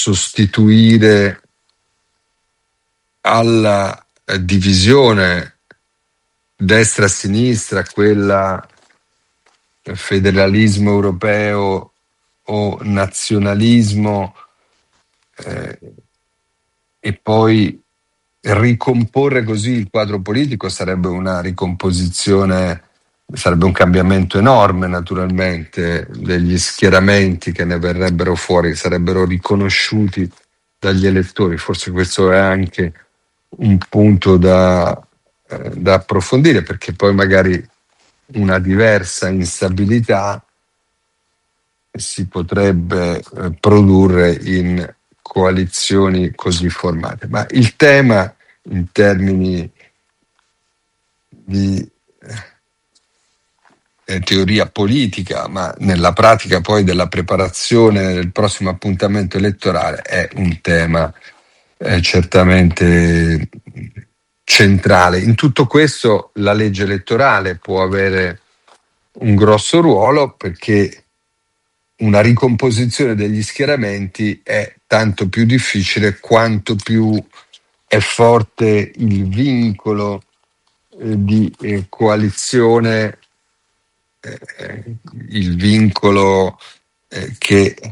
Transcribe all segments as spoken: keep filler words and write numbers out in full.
sostituire alla eh, divisione destra-sinistra, quella federalismo europeo o nazionalismo, eh, e poi ricomporre così il quadro politico sarebbe una ricomposizione, sarebbe un cambiamento enorme naturalmente degli schieramenti che ne verrebbero fuori, sarebbero riconosciuti dagli elettori. Forse questo è anche un punto da, eh, da approfondire, perché poi magari una diversa instabilità si potrebbe eh, produrre in coalizioni così formate. Ma il tema in termini di eh, teoria politica, ma nella pratica poi della preparazione del prossimo appuntamento elettorale, è un tema eh, certamente centrale. In tutto questo la legge elettorale può avere un grosso ruolo, perché una ricomposizione degli schieramenti è tanto più difficile quanto più è forte il vincolo eh, di eh, coalizione, eh, il vincolo eh, che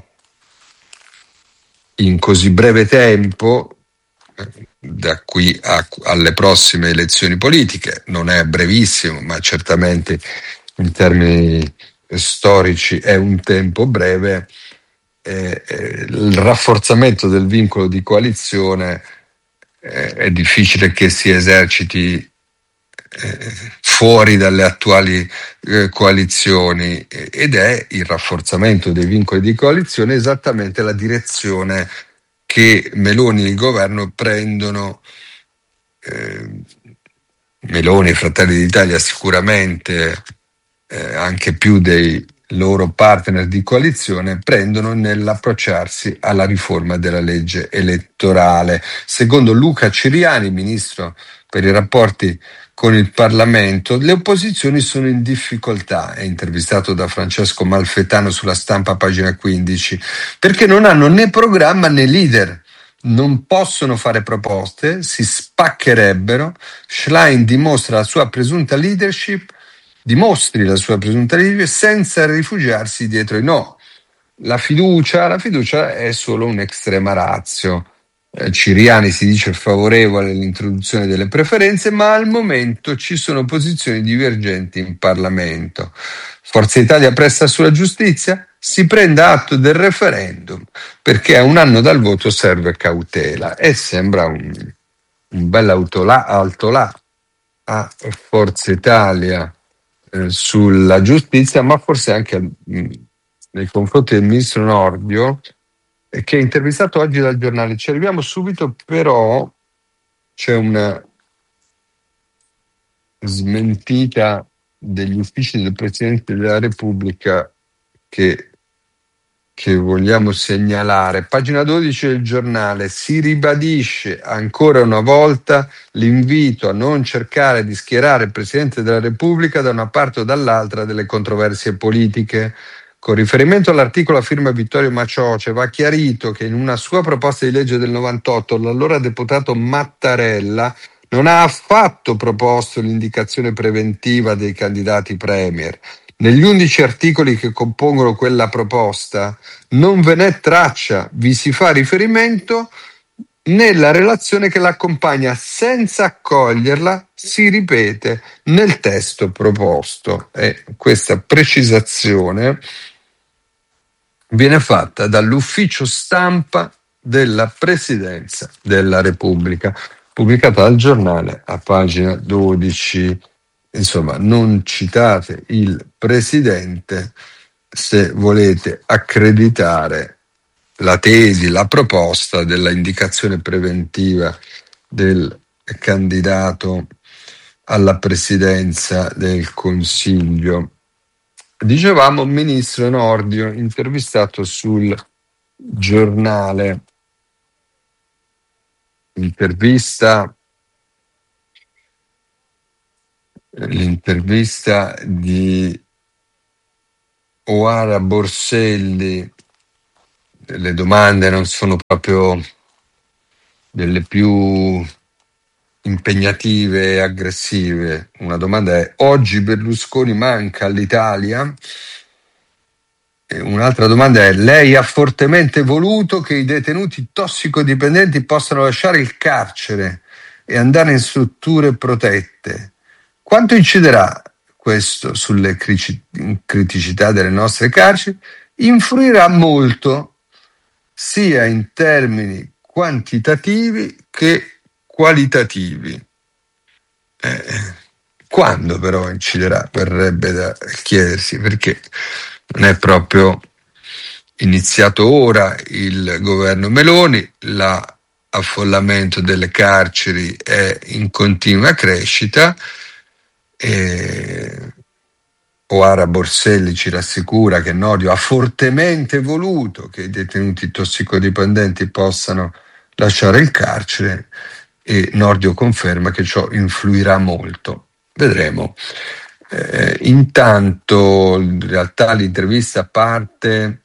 in così breve tempo, eh, da qui a, alle prossime elezioni politiche, non è brevissimo, ma certamente in termini storici è un tempo breve, eh, eh, il rafforzamento del vincolo di coalizione eh, è difficile che si eserciti eh, fuori dalle attuali eh, coalizioni, ed è il rafforzamento dei vincoli di coalizione esattamente la direzione che Meloni e il governo prendono. eh, Meloni e Fratelli d'Italia sicuramente, eh, anche più dei loro partner di coalizione, prendono nell'approcciarsi alla riforma della legge elettorale. Secondo Luca Ciriani, ministro per i rapporti con il Parlamento, le opposizioni sono in difficoltà, è intervistato da Francesco Malfetano sulla Stampa, pagina quindici, perché non hanno né programma né leader. Non possono fare proposte, si spaccherebbero. Schlein dimostra la sua presunta leadership, dimostri la sua presunta leadership senza rifugiarsi dietro i no. La fiducia, la fiducia è solo un'estrema ratio. Eh, Ciriani si dice favorevole all'introduzione delle preferenze, ma al momento ci sono posizioni divergenti in Parlamento. Forza Italia presta sulla giustizia? Si prenda atto del referendum, perché a un anno dal voto serve cautela, e sembra un, un bel autolà, altolà a Forza Italia eh, sulla giustizia, ma forse anche mh, nei confronti del ministro Nordio, eh, che è intervistato oggi dal Giornale. Ci arriviamo subito, però c'è una smentita degli uffici del Presidente della Repubblica che che vogliamo segnalare. Pagina dodici del Giornale: si ribadisce ancora una volta l'invito a non cercare di schierare il Presidente della Repubblica da una parte o dall'altra delle controversie politiche. Con riferimento all'articolo a firma Vittorio Macioce, va chiarito che in una sua proposta di legge del novantotto l'allora deputato Mattarella non ha affatto proposto l'indicazione preventiva dei candidati premier. Negli undici articoli che compongono quella proposta non ve n'è traccia, vi si fa riferimento nella relazione che l'accompagna, senza accoglierla si ripete nel testo proposto. E questa precisazione viene fatta dall'ufficio stampa della Presidenza della Repubblica, pubblicata dal Giornale a pagina dodici. Insomma, non citate il Presidente se volete accreditare la tesi, la proposta della indicazione preventiva del candidato alla Presidenza del Consiglio. Dicevamo, ministro Nordio, intervistato sul Giornale, intervista l'intervista di Oara Borselli le domande non sono proprio delle più impegnative e aggressive. Una domanda è: oggi Berlusconi manca all'Italia? E un'altra domanda è: lei ha fortemente voluto che i detenuti tossicodipendenti possano lasciare il carcere e andare in strutture protette. Quanto inciderà questo sulle criticità delle nostre carceri? Influirà molto, sia in termini quantitativi che qualitativi. Eh, quando però inciderà? Verrebbe da chiedersi, perché non è proprio iniziato ora il governo Meloni, l'affollamento delle carceri è in continua crescita e Oara Borselli ci rassicura che Nordio ha fortemente voluto che i detenuti tossicodipendenti possano lasciare il carcere e Nordio conferma che ciò influirà molto. Vedremo. Eh, intanto in realtà l'intervista parte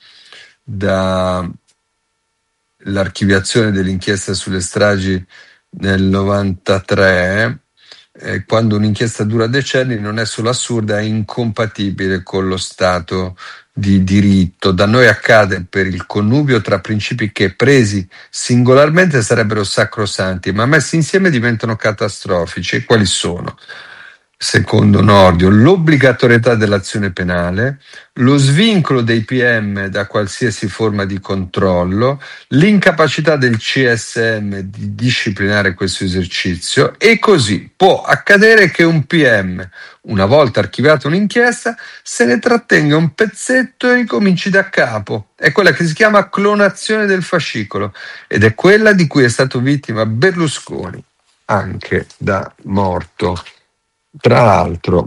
dall'archiviazione dell'inchiesta sulle stragi nel novantatré. Eh, quando un'inchiesta dura decenni non è solo assurda, è incompatibile con lo Stato di diritto. Da noi accade per il connubio tra principi che presi singolarmente sarebbero sacrosanti, ma messi insieme diventano catastrofici. E quali sono? Secondo Nordio, l'obbligatorietà dell'azione penale, lo svincolo dei P M da qualsiasi forma di controllo, l'incapacità del C S M di disciplinare questo esercizio, e così può accadere che un P M, una volta archiviata un'inchiesta, se ne trattenga un pezzetto e ricominci da capo. È quella che si chiama clonazione del fascicolo ed è quella di cui è stato vittima Berlusconi, anche da morto. Tra l'altro,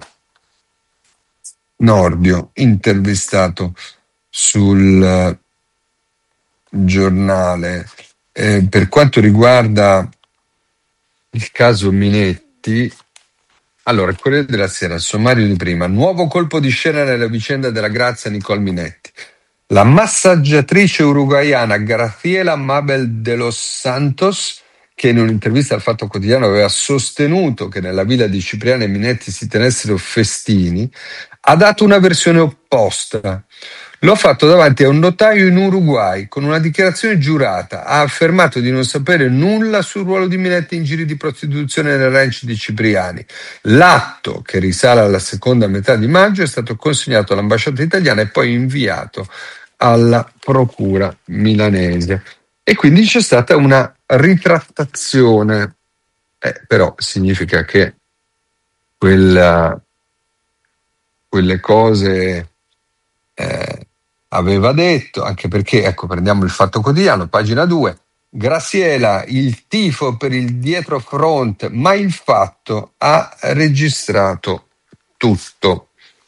Nordio, intervistato sul uh, giornale, eh, per quanto riguarda il caso Minetti, allora, il Corriere della Sera, il sommario di prima: nuovo colpo di scena nella vicenda della Grazia Nicole Minetti. La massaggiatrice uruguaiana Graciela Mabel de los Santos, che in un'intervista al Fatto Quotidiano aveva sostenuto che nella villa di Cipriani e Minetti si tenessero festini, ha dato una versione opposta. L'ho fatto davanti a un notaio in Uruguay con una dichiarazione giurata. Ha affermato di non sapere nulla sul ruolo di Minetti in giri di prostituzione nel ranch di Cipriani. L'atto, che risale alla seconda metà di maggio, è stato consegnato all'ambasciata italiana e poi inviato alla procura milanese. E quindi c'è stata una ritrattazione. Eh, però significa che quella, quelle cose eh, aveva detto, anche perché, ecco, prendiamo il Fatto Quotidiano, pagina due, Graciela, il tifo per il dietro front, ma il Fatto ha registrato tutto.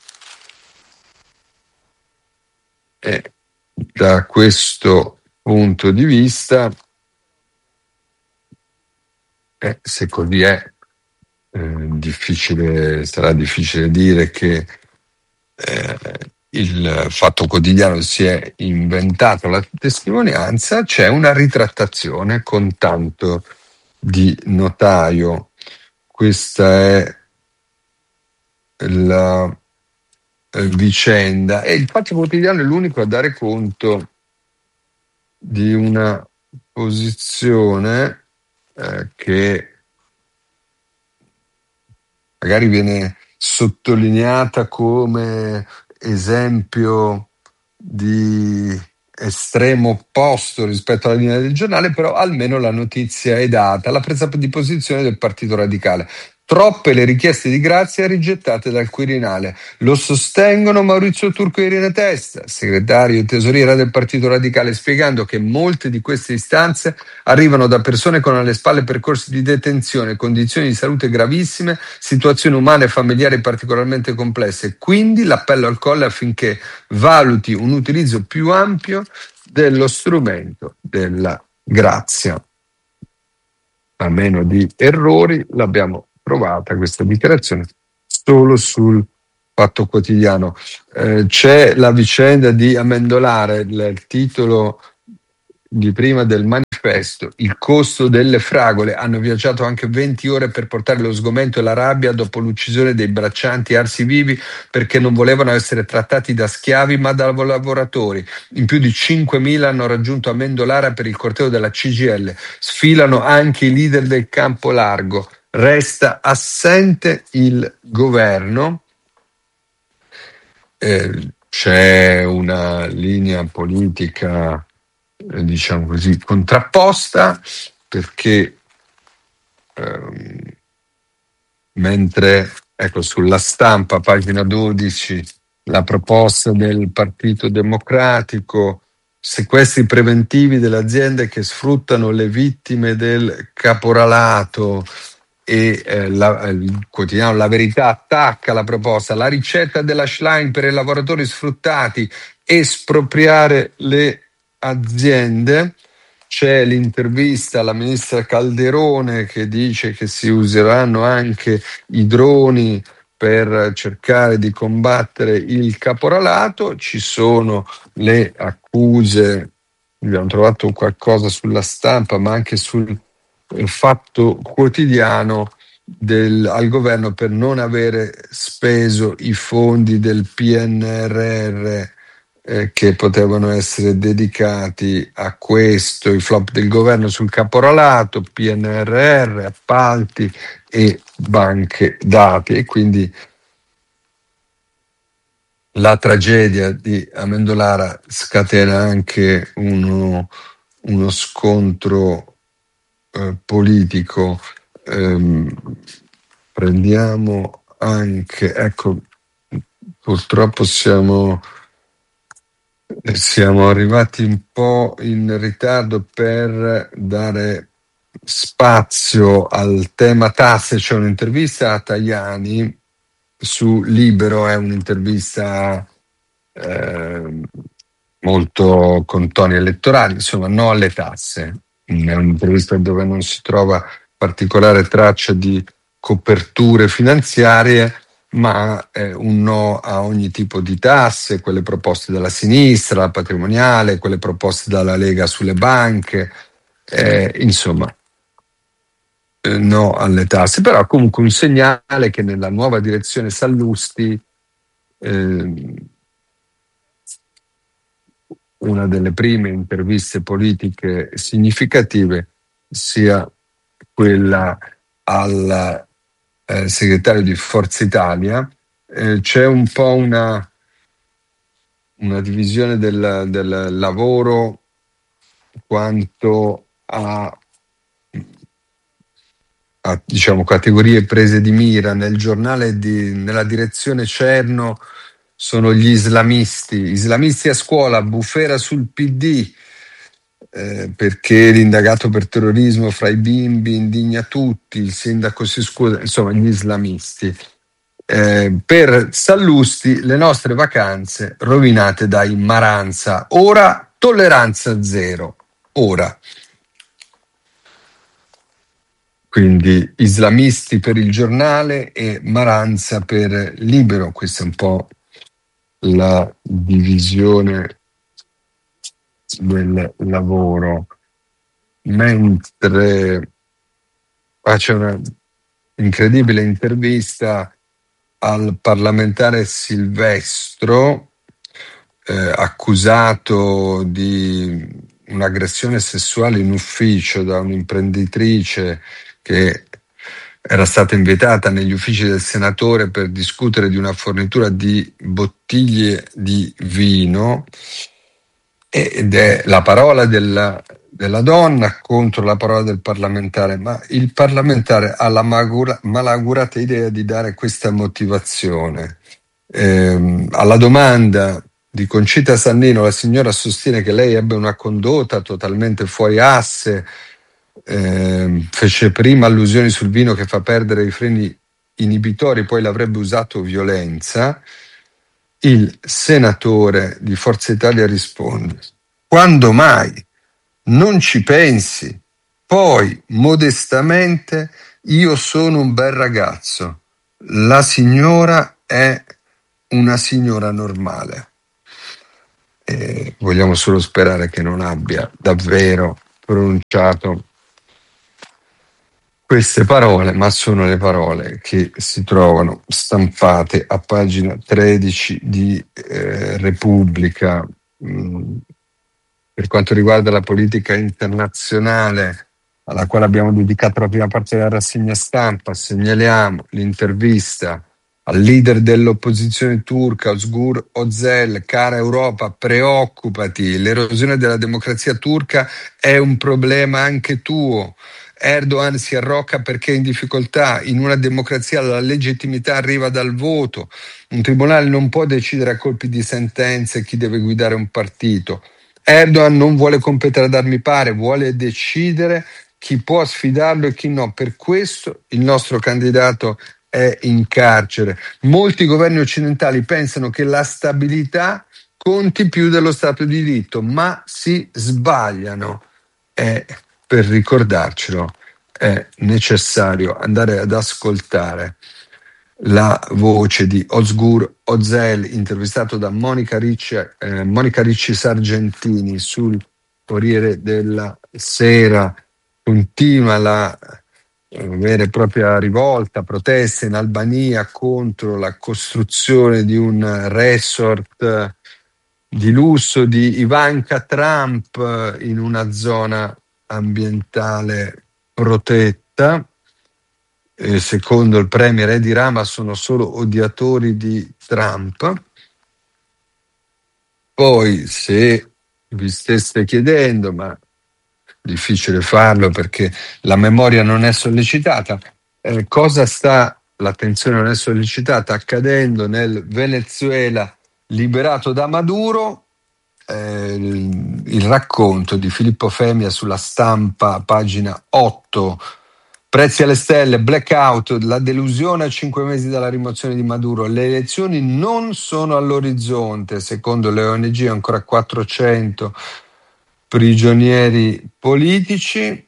E da questo punto di vista, eh, se così è, eh, difficile, sarà difficile dire che eh, il Fatto Quotidiano si è inventato la testimonianza. C'è una ritrattazione con tanto di notaio. Questa è la eh, vicenda, e il Fatto Quotidiano è l'unico a dare conto di una posizione eh, che magari viene sottolineata come esempio di estremo opposto rispetto alla linea del giornale, però almeno la notizia è data. La presa di posizione del Partito Radicale: troppe le richieste di grazia rigettate dal Quirinale. Lo sostengono Maurizio Turco e Irene Testa, segretario e tesoriera del Partito Radicale, spiegando che molte di queste istanze arrivano da persone con alle spalle percorsi di detenzione, condizioni di salute gravissime, situazioni umane e familiari particolarmente complesse. Quindi l'appello al Colle affinché valuti un utilizzo più ampio dello strumento della grazia. A meno di errori, l'abbiamo trovata questa dichiarazione solo sul Fatto Quotidiano. Eh, c'è la vicenda di Amendolare, il titolo di prima del manifesto, il costo delle fragole. Hanno viaggiato anche venti ore per portare lo sgomento e la rabbia dopo l'uccisione dei braccianti arsi vivi perché non volevano essere trattati da schiavi ma da lavoratori. In più di cinquemila hanno raggiunto Amendolara per il corteo della C G I L. Sfilano anche i leader del campo largo. Resta assente il governo. Eh, c'è una linea politica, eh, diciamo così, contrapposta, perché ehm, mentre, ecco, sulla Stampa, pagina dodici, la proposta del Partito Democratico, sequestri preventivi delle aziende che sfruttano le vittime del caporalato, e eh, la, il quotidiano La Verità attacca la proposta, la ricetta della Schlein per i lavoratori sfruttati, espropriare le aziende. C'è l'intervista alla ministra Calderone che dice che si useranno anche i droni per cercare di combattere il caporalato. Ci sono le accuse, abbiamo trovato qualcosa sulla Stampa ma anche sul Fatto Quotidiano, del, al governo per non avere speso i fondi del P N R R eh, che potevano essere dedicati a questo, i flop del governo sul caporalato, P N R R, appalti e banche dati. E quindi la tragedia di Amendolara scatena anche uno, uno scontro eh, politico. Ehm, prendiamo anche, ecco, purtroppo siamo, siamo arrivati un po' in ritardo per dare spazio al tema tasse. C'è un'intervista a Tajani su Libero, è un'intervista eh, molto con toni elettorali, insomma, no alle tasse. È un'intervista dove non si trova particolare traccia di coperture finanziarie, ma è un no a ogni tipo di tasse, quelle proposte dalla sinistra, la patrimoniale, quelle proposte dalla Lega sulle banche, eh, insomma, eh, no alle tasse, però comunque un segnale che nella nuova direzione Sallusti eh, una delle prime interviste politiche significative sia quella al eh, segretario di Forza Italia. Eh, c'è un po' una, una divisione del, del lavoro quanto a, a diciamo, categorie prese di mira. Nel giornale di, nella direzione Cerno sono gli islamisti, islamisti a scuola, bufera sul P D, eh, perché l'indagato per terrorismo fra i bimbi indigna tutti, il sindaco si scusa, insomma gli islamisti. Eh, per Sallusti le nostre vacanze rovinate dai Maranza, ora tolleranza zero, ora. Quindi islamisti per il giornale e Maranza per Libero, questa è un po' la divisione del lavoro. Mentre ah, c'è una incredibile intervista al parlamentare Silvestro, eh, accusato di un'aggressione sessuale in ufficio da un'imprenditrice che era stata invitata negli uffici del senatore per discutere di una fornitura di bottiglie di vino, ed è la parola della, della donna contro la parola del parlamentare, ma il parlamentare ha la magura, malaugurata idea di dare questa motivazione. Eh, alla domanda di Concita Sannino, la signora sostiene che lei ebbe una condotta totalmente fuori asse, eh, fece prima allusioni sul vino che fa perdere i freni inibitori, poi l'avrebbe usato violenza. Il senatore di Forza Italia risponde: quando mai? Non ci pensi? Poi, modestamente, io sono un bel ragazzo. La signora è una signora normale. E vogliamo solo sperare che non abbia davvero pronunciato queste parole, ma sono le parole che si trovano stampate a pagina tredici di eh, Repubblica. Mm, per quanto riguarda la politica internazionale, alla quale abbiamo dedicato la prima parte della rassegna stampa, segnaliamo l'intervista al leader dell'opposizione turca, Özgür Özel. Cara Europa, preoccupati, l'erosione della democrazia turca è un problema anche tuo. Erdogan si arrocca perché è in difficoltà. In una democrazia la legittimità arriva dal voto. Un tribunale non può decidere a colpi di sentenze chi deve guidare un partito. Erdogan non vuole competere ad armi pari, vuole decidere chi può sfidarlo e chi no. Per questo il nostro candidato è in carcere. Molti governi occidentali pensano che la stabilità conti più dello Stato di diritto, ma si sbagliano. E per ricordarcelo è necessario andare ad ascoltare la voce di Özgür Özel, intervistato da Monica Ricci, eh, Monica Ricci Sargentini sul Corriere della Sera. Continua la eh, vera e propria rivolta, protesta in Albania contro la costruzione di un resort eh, di lusso di Ivanka Trump eh, in una zona ambientale protetta. Eh, secondo il premier Edi Rama sono solo odiatori di Trump. Poi, se vi steste chiedendo, ma difficile farlo perché la memoria non è sollecitata, eh, cosa sta, l'attenzione non è sollecitata, accadendo nel Venezuela liberato da Maduro. Eh, il, il racconto di Filippo Femia sulla Stampa, pagina otto. Prezzi alle stelle, blackout, la delusione a cinque mesi dalla rimozione di Maduro. Le elezioni non sono all'orizzonte, secondo le O N G ancora quattrocento prigionieri politici.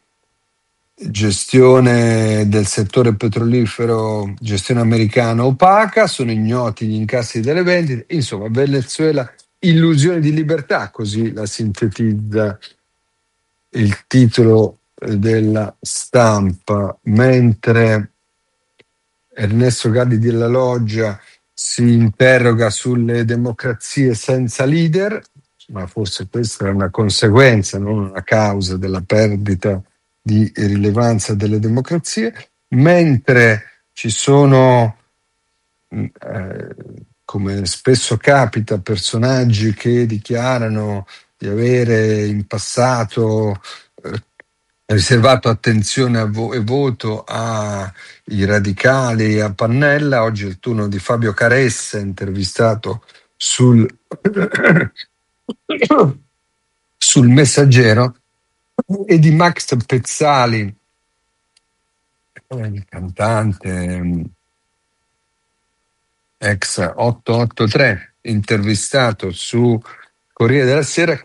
Gestione del settore petrolifero, gestione americana opaca, sono ignoti gli incassi delle vendite. Insomma, Venezuela, illusione di libertà, così la sintetizza il titolo della Stampa, mentre Ernesto Galli della Loggia si interroga sulle democrazie senza leader, ma forse questa è una conseguenza, non una causa della perdita di rilevanza delle democrazie, mentre ci sono, eh, come spesso capita, personaggi che dichiarano di avere in passato eh, riservato attenzione a vo- e voto ai radicali e a Pannella. Oggi è il turno di Fabio Caressa, intervistato sul, sul Messaggero, e di Max Pezzali, il cantante ex ottocentoottantatré, intervistato su Corriere della Sera.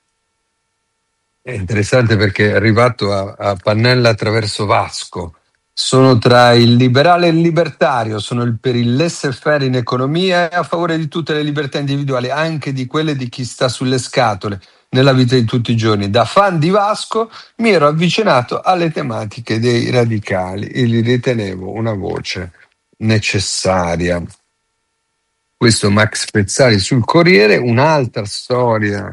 È interessante perché è arrivato a, a Pannella attraverso Vasco. Sono tra il liberale e il libertario, sono il, per il laissez-faire in economia e a favore di tutte le libertà individuali, anche di quelle di chi sta sulle scatole nella vita di tutti i giorni. Da fan di Vasco mi ero avvicinato alle tematiche dei radicali e li ritenevo una voce necessaria. Questo Max Pezzali sul Corriere. Un'altra storia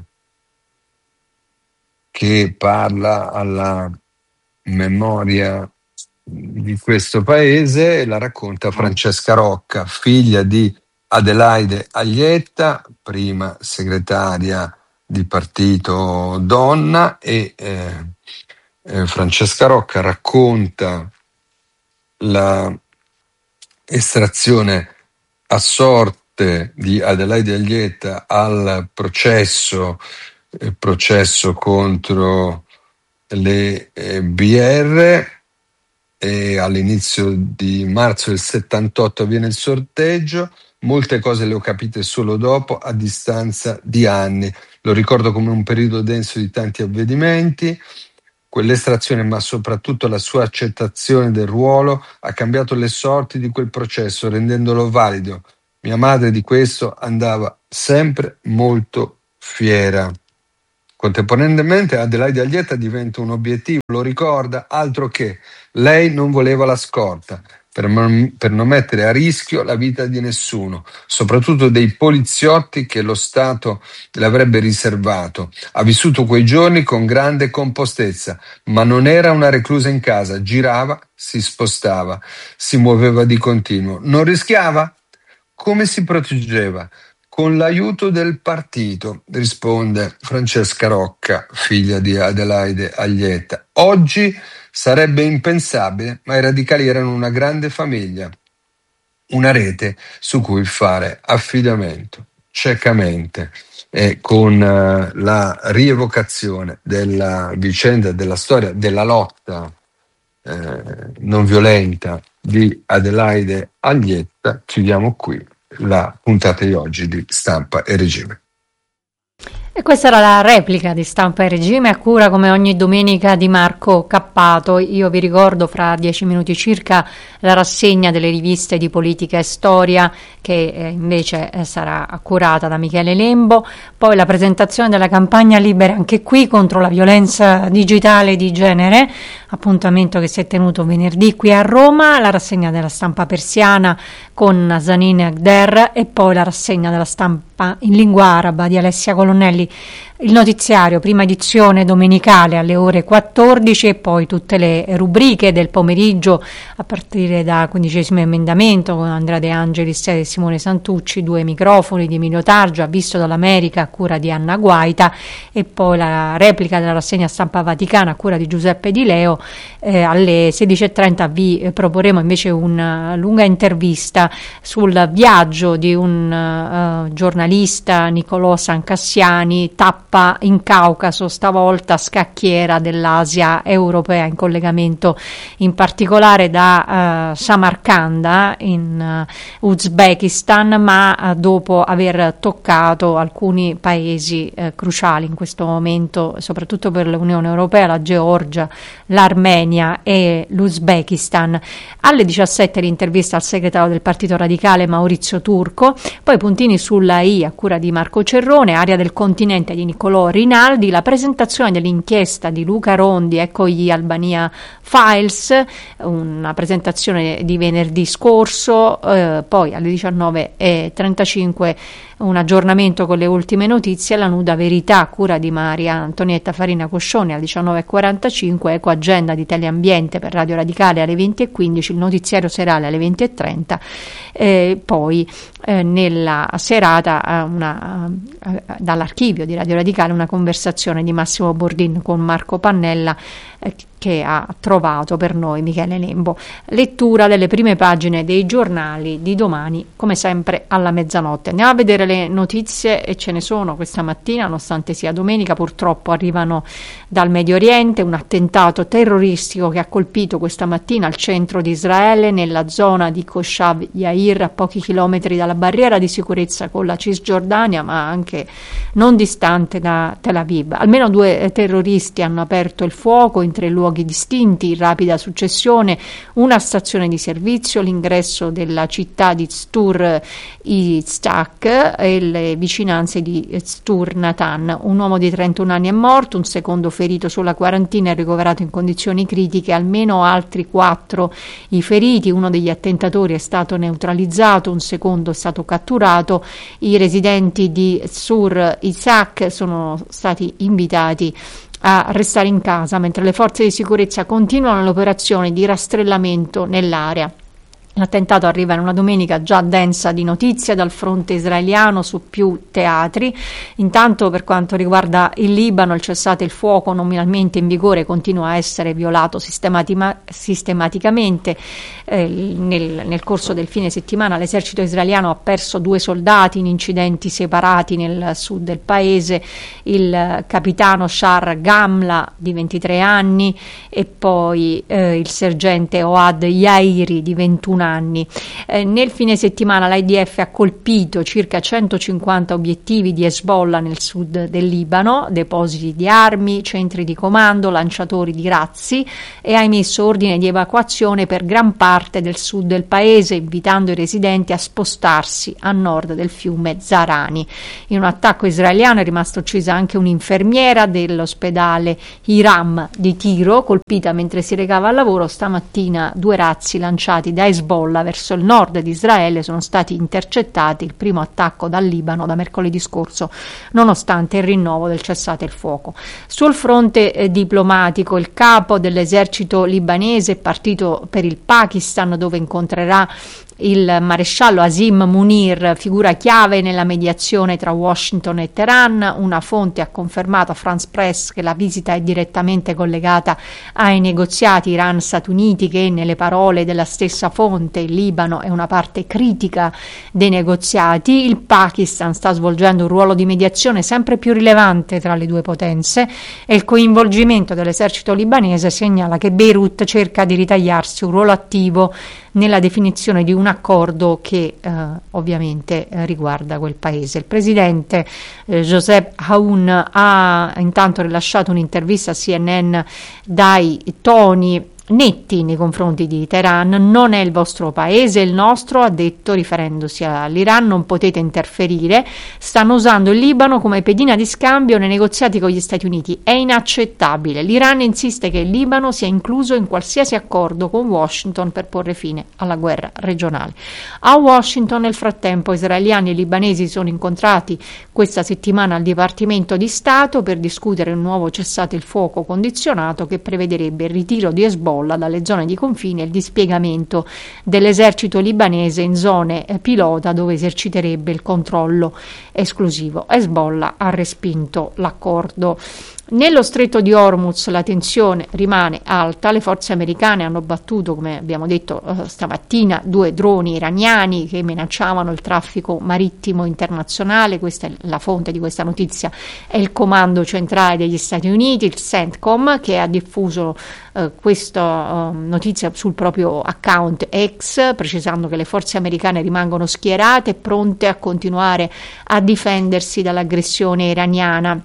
che parla alla memoria di questo paese la racconta Francesca Rocca, figlia di Adelaide Aglietta, prima segretaria di partito donna, e eh, eh, Francesca Rocca racconta la estrazione a sorte di Adelaide Aglietta al processo eh, processo contro le eh, B R, e all'inizio di marzo del settantotto avviene il sorteggio. Molte cose le ho capite solo dopo, a distanza di anni. Lo ricordo come un periodo denso di tanti avvenimenti. Quell'estrazione, ma soprattutto la sua accettazione del ruolo, ha cambiato le sorti di quel processo, rendendolo valido. Mia madre di questo andava sempre molto fiera. Contemporaneamente Adelaide Aglietta diventa un obiettivo, lo ricorda, altro che lei non voleva la scorta per non, per non mettere a rischio la vita di nessuno, soprattutto dei poliziotti che lo Stato le avrebbe riservato. Ha vissuto quei giorni con grande compostezza, ma non era una reclusa in casa, girava, si spostava, si muoveva di continuo. Non rischiava? Come si proteggeva? Con l'aiuto del partito, risponde Francesca Rocca, figlia di Adelaide Aglietta. Oggi sarebbe impensabile, ma i radicali erano una grande famiglia, una rete su cui fare affidamento ciecamente. E con uh, la rievocazione della vicenda, della storia, della lotta eh, non violenta di Adelaide Aglietta, chiudiamo qui la puntata di oggi di Stampa e Regime. E questa era la replica di Stampa e Regime a cura come ogni domenica di Marco Cappato. Io vi ricordo fra dieci minuti circa la rassegna delle riviste di politica e storia che eh, invece eh, sarà curata da Michele Lembo, poi la presentazione della campagna Libera anche qui contro la violenza digitale di genere, appuntamento che si è tenuto venerdì qui a Roma, la rassegna della stampa persiana con Nazanin Agder e poi la rassegna della stampa in lingua araba di Alessia Colonnelli. Il notiziario, prima edizione domenicale alle ore quattordici e poi tutte le rubriche del pomeriggio a partire da quindicesimo emendamento con Andrea De Angelis e Simone Santucci, due microfoni di Emilio Targia, visto dall'America a cura di Anna Guaita e poi la replica della rassegna stampa vaticana a cura di Giuseppe Di Leo. Eh, alle sedici e trenta vi eh, proporremo invece una lunga intervista sul viaggio di un uh, giornalista, Nicolò Sancassiani, tappa in Caucaso, stavolta scacchiera dell'Asia europea, in collegamento in particolare da uh, Samarcanda in uh, Uzbekistan, ma uh, dopo aver toccato alcuni paesi uh, cruciali in questo momento, soprattutto per l'Unione Europea, la Georgia, l'Armenia e l'Uzbekistan. Alle diciassette l'intervista al segretario del Partito Radicale Maurizio Turco, poi puntini sulla I a cura di Marco Cerrone, area del continente di Niccolò Rinaldi, la presentazione dell'inchiesta di Luca Rondi, ecco gli Albania Files, una presentazione di venerdì scorso, eh, poi alle diciannove e trentacinque un aggiornamento con le ultime notizie, la nuda verità a cura di Maria Antonietta Farina Coscione alle diciannove e quarantacinque, Eco Agenda di Teleambiente per Radio Radicale alle venti e quindici, il notiziario serale alle venti e trenta, eh, poi eh, nella serata eh, una, eh, dall'archivio di Radio Radicale una conversazione di Massimo Bordin con Marco Pannella eh, che ha trovato per noi Michele Lembo. Lettura delle prime pagine dei giornali di domani, come sempre alla mezzanotte. Andiamo a vedere le notizie, e ce ne sono questa mattina, nonostante sia domenica. Purtroppo arrivano dal Medio Oriente. Un attentato terroristico che ha colpito questa mattina al centro di Israele, nella zona di Koshav Yair, a pochi chilometri dalla barriera di sicurezza con la Cisgiordania, ma anche non distante da Tel Aviv. Almeno due terroristi hanno aperto il fuoco in tre luoghi distinti, in rapida successione: una stazione di servizio, l'ingresso della città di Stur Iztak e le vicinanze di Stur Natan. Un uomo di trentuno anni è morto, un secondo ferito sulla quarantina è ricoverato in condizioni critiche, almeno altri quattro i feriti. Uno degli attentatori è stato neutralizzato, un secondo è stato catturato. I residenti di Sur Izak sono stati invitati a restare in casa mentre le forze di sicurezza continuano l'operazione di rastrellamento nell'area. L'attentato arriva in una domenica già densa di notizie dal fronte israeliano su più teatri. Intanto, per quanto riguarda il Libano, il cessate il fuoco nominalmente in vigore continua a essere violato sistematima, sistematicamente. Eh, nel, nel corso del fine settimana l'esercito israeliano ha perso due soldati in incidenti separati nel sud del paese, il capitano Shar Gamla di ventitré anni e poi eh, il sergente Oad Yairi di ventuno anni. Eh, nel fine settimana l'I D F ha colpito circa centocinquanta obiettivi di Hezbollah nel sud del Libano, depositi di armi, centri di comando, lanciatori di razzi, e ha emesso ordine di evacuazione per gran parte del sud del paese, invitando i residenti a spostarsi a nord del fiume Zarani. In un attacco israeliano è rimasta uccisa anche un'infermiera dell'ospedale Hiram di Tiro, colpita mentre si recava al lavoro. Stamattina due razzi lanciati da Hezbollah verso il nord di Israele sono stati intercettati, il primo attacco dal Libano da mercoledì scorso, nonostante il rinnovo del cessate il fuoco. Sul fronte eh, diplomatico, il capo dell'esercito libanese è partito per il Pakistan, dove incontrerà il maresciallo Asim Munir, figura chiave nella mediazione tra Washington e Teheran. Una fonte ha confermato a France Press che la visita è direttamente collegata ai negoziati Iran-Stati Uniti, che nelle parole della stessa fonte il Libano è una parte critica dei negoziati. Il Pakistan sta svolgendo un ruolo di mediazione sempre più rilevante tra le due potenze e il coinvolgimento dell'esercito libanese segnala che Beirut cerca di ritagliarsi un ruolo attivo nella definizione di un accordo che eh, ovviamente eh, riguarda quel paese. Il presidente eh, Joseph Aoun ha intanto rilasciato un'intervista a C N N dai toni netti nei confronti di Teheran. Non è il vostro paese, è il nostro, ha detto, riferendosi all'Iran. Non potete interferire, stanno usando il Libano come pedina di scambio nei negoziati con gli Stati Uniti, è inaccettabile. L'Iran insiste che il Libano sia incluso in qualsiasi accordo con Washington per porre fine alla guerra regionale. A Washington nel frattempo israeliani e libanesi sono incontrati questa settimana al Dipartimento di Stato per discutere un nuovo cessate il fuoco condizionato che prevederebbe il ritiro di Hezbollah dalle zone di confine e il dispiegamento dell'esercito libanese in zone eh, pilota dove eserciterebbe il controllo esclusivo. Hezbollah ha respinto l'accordo. Nello stretto di Hormuz la tensione rimane alta, le forze americane hanno battuto, come abbiamo detto eh, stamattina, due droni iraniani che minacciavano il traffico marittimo internazionale. Questa è la fonte di questa notizia, è il comando centrale degli Stati Uniti, il CENTCOM, che ha diffuso eh, questa eh, notizia sul proprio account X, precisando che le forze americane rimangono schierate e pronte a continuare a difendersi dall'aggressione iraniana.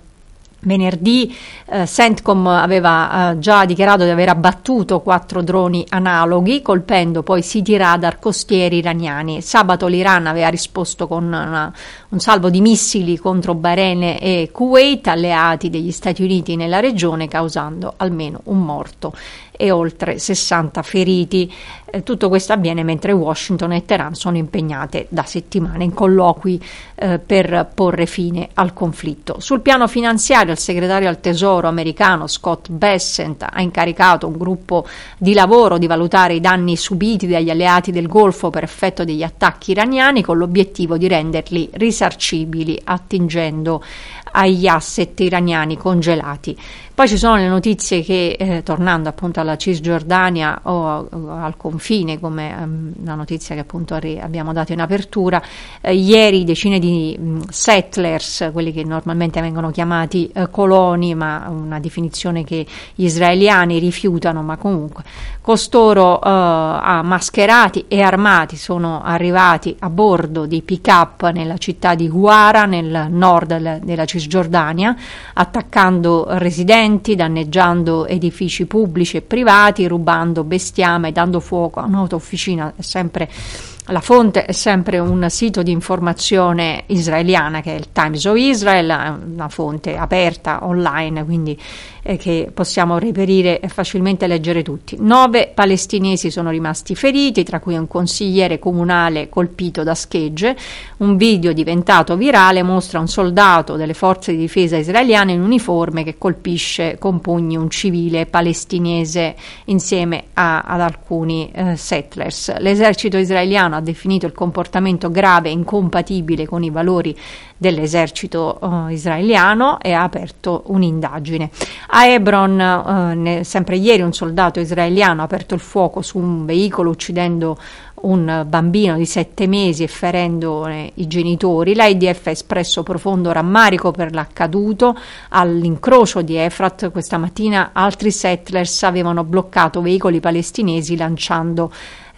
Venerdì eh, CENTCOM aveva eh, già dichiarato di aver abbattuto quattro droni analoghi, colpendo poi siti radar costieri iraniani. Sabato l'Iran aveva risposto con una, un salvo di missili contro Bahrain e Kuwait, alleati degli Stati Uniti nella regione, causando almeno un morto e oltre sessanta feriti. Eh, tutto questo avviene mentre Washington e Teheran sono impegnate da settimane in colloqui eh, per porre fine al conflitto. Sul piano finanziario, il segretario al Tesoro americano Scott Bessent ha incaricato un gruppo di lavoro di valutare i danni subiti dagli alleati del Golfo per effetto degli attacchi iraniani, con l'obiettivo di renderli risarcibili attingendo agli asset iraniani congelati. Poi ci sono le notizie che, eh, tornando appunto alla Cisgiordania o, o al confine, come um, la notizia che appunto arri- abbiamo dato in apertura, eh, ieri decine di um, settlers, quelli che normalmente vengono chiamati eh, coloni, ma una definizione che gli israeliani rifiutano, ma comunque costoro eh, mascherati e armati sono arrivati a bordo di pick-up nella città di Huara, nel nord del, della Cisgiordania, attaccando residenti, danneggiando edifici pubblici e privati, rubando bestiame, dando fuoco a un'autofficina. È sempre la fonte è sempre un sito di informazione israeliana che è il Times of Israel, una fonte aperta online, quindi eh, che possiamo reperire e facilmente leggere tutti. Nove palestinesi sono rimasti feriti, tra cui un consigliere comunale colpito da schegge. Un video diventato virale mostra un soldato delle forze di difesa israeliane in uniforme che colpisce con pugni un civile palestinese insieme a, ad alcuni eh, settlers. L'esercito israeliano ha definito il comportamento grave e incompatibile con i valori dell'esercito uh, israeliano e ha aperto un'indagine. A Hebron, uh, ne, sempre ieri, un soldato israeliano ha aperto il fuoco su un veicolo uccidendo un bambino di sette mesi e ferendo eh, i genitori. L'I D F ha espresso profondo rammarico per l'accaduto. All'incrocio di Efrat questa mattina altri settlers avevano bloccato veicoli palestinesi lanciando